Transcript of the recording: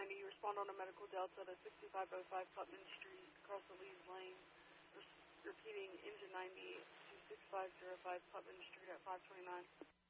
90, respond on a medical delta to 6505 Putman Street, across the Lees Lane. Repeating engine 90 to 6505 Putman Street at 529.